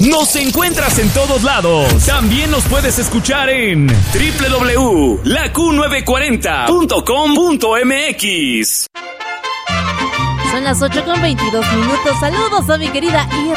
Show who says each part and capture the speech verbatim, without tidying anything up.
Speaker 1: Nos encuentras en todos lados. También nos puedes escuchar en doble u doble u doble u punto la Q novecientos cuarenta punto com punto m x.
Speaker 2: Son las ocho con veintidós minutos. Saludos a mi querida